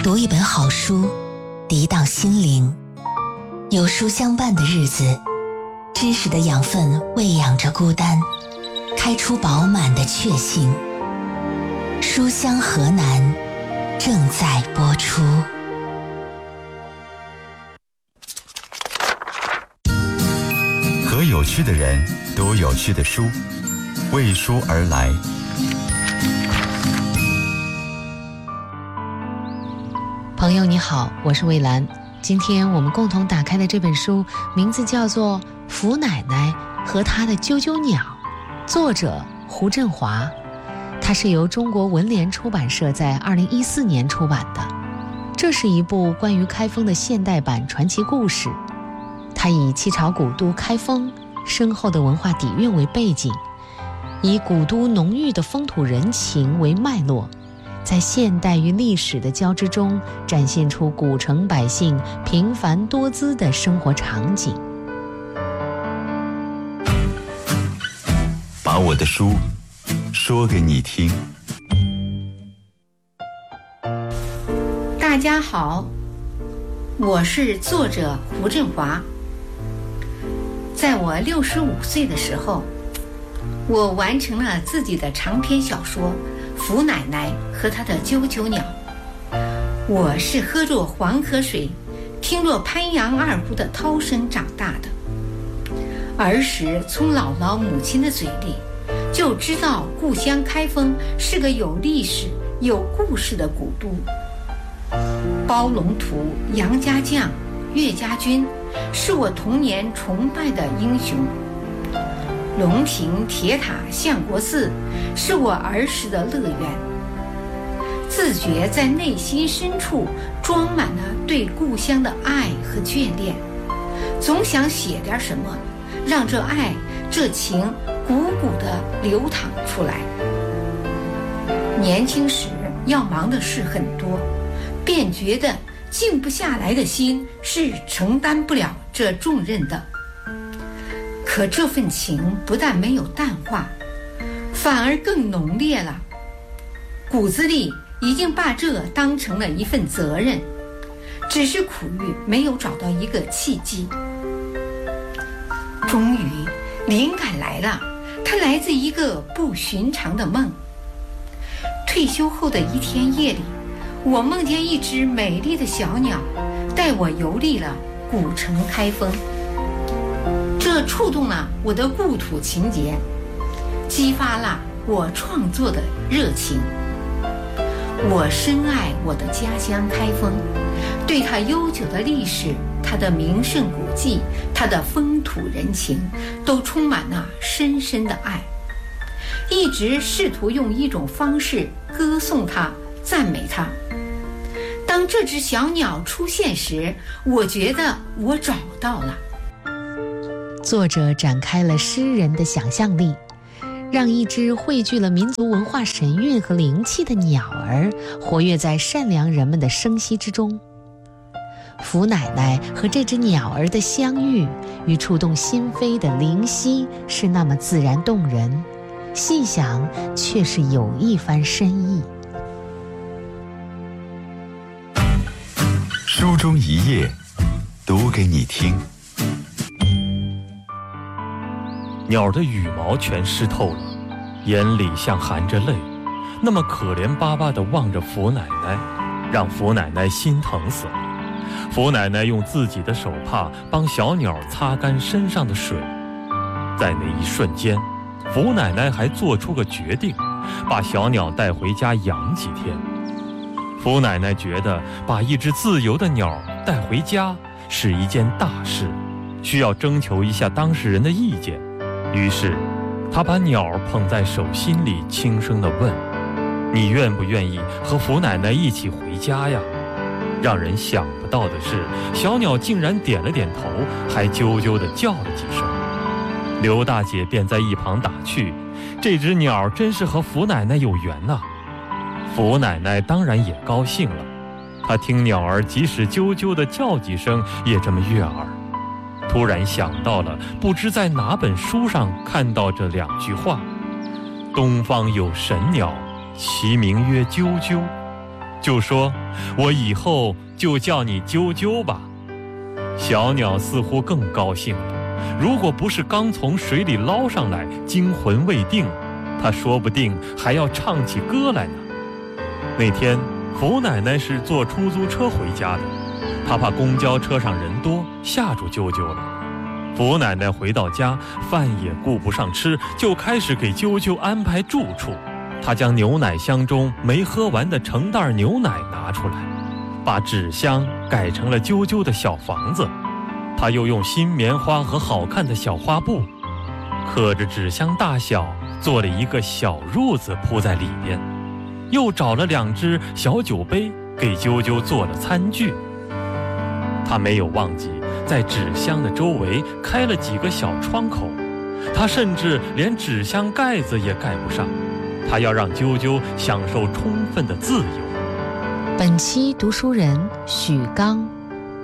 读一本好书，涤荡心灵。有书相伴的日子，知识的养分喂养着孤单，开出饱满的确信。书香河南正在播出。 和有趣的人读有趣的书，为书而来。 朋友你好，我是蔚兰。今天我们共同打开的这本书名字叫做《福奶奶和她的啾啾鸟》，作者胡振华。它是由中国文联出版社在2014年出版的。这是一部关于开封的现代版传奇故事。它以七朝古都开封深厚的文化底蕴为背景，以古都浓郁的风土人情为脉络，在现代与历史的交织中，展现出古城百姓平凡多姿的生活场景。 把我的书说给你听。 大家好，我是作者胡振华。在我65岁的时候，我完成了自己的长篇小说《福奶奶和她的啾啾鸟》。我是喝着黄河水，听着潘阳二胡的涛声长大的。儿时从姥姥母亲的嘴里就知道故乡开封是个有历史有故事的古都。包龙图、杨家将、岳家军是我童年崇拜的英雄，龙亭、铁塔、相国寺是我儿时的乐园。自觉在内心深处装满了对故乡的爱和眷恋，总想写点什么，让这爱这情汩汩地流淌出来。年轻时要忙的事很多，便觉得静不下来的心是承担不了这重任的。可这份情不但没有淡化，反而更浓烈了。骨子里已经把这当成了一份责任，只是苦于没有找到一个契机。终于灵感来了，它来自一个不寻常的梦。退休后的一天夜里，我梦见一只美丽的小鸟带我游历了古城开封，这触动了我的故土情结，激发了我创作的热情。我深爱我的家乡开封，对它悠久的历史、它的名胜古迹、它的风土人情都充满了深深的爱，一直试图用一种方式歌颂它、赞美它。当这只小鸟出现时，我觉得我找到了。 作者展开了诗人的想象力，让一只汇聚了民族文化神韵和灵气的鸟儿活跃在善良人们的生息之中。福奶奶和这只鸟儿的相遇与触动心扉的灵犀是那么自然动人，细想却是有一番深意。 书中一页，读给你听。 鸟的羽毛全湿透了，眼里像含着泪，那么可怜巴巴地望着福奶奶，让福奶奶心疼死了。福奶奶用自己的手帕帮小鸟擦干身上的水。在那一瞬间，福奶奶还做出个决定，把小鸟带回家养几天。福奶奶觉得把一只自由的鸟带回家是一件大事，需要征求一下当事人的意见。于是她把鸟捧在手心里，轻声地问：你愿不愿意和福奶奶一起回家呀？让人想不到的是，小鸟竟然点了点头，还啾啾地叫了几声。刘大姐便在一旁打趣：这只鸟真是和福奶奶有缘呐。福奶奶当然也高兴了，她听鸟儿即使啾啾地叫几声也这么悦耳。突然想到了不知在哪本书上看到这2句话：东方有神鸟，其名曰啾啾， 就说：“我以后就叫你啾啾吧。”小鸟似乎更高兴了，如果不是刚从水里捞上来，惊魂未定，它说不定还要唱起歌来呢。那天，福奶奶是坐出租车回家的，她怕公交车上人多，吓住啾啾了。福奶奶回到家，饭也顾不上吃，就开始给啾啾安排住处。她将牛奶箱中没喝完的成袋牛奶拿出来，把纸箱改成了啾啾的小房子。她又用新棉花和好看的小花布，刻着纸箱大小，做了一个小褥子铺在里边。又找了2只小酒杯，给啾啾做了餐具。她没有忘记在纸箱的周围开了几个小窗口，她甚至连纸箱盖子也盖不上。她要让啾啾享受充分的自由。 本期读书人许刚。